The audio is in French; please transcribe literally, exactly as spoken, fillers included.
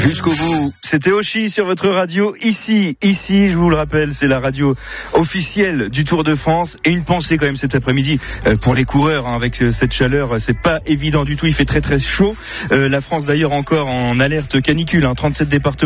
Jusqu'au bout, c'était Oshi sur votre radio, ici, ici, je vous le rappelle, c'est la radio officielle du Tour de France. Et une pensée quand même cet après-midi pour les coureurs, hein, avec cette chaleur, c'est pas évident du tout, il fait très très chaud. Euh, la France d'ailleurs encore en alerte canicule, hein, trente-sept départements.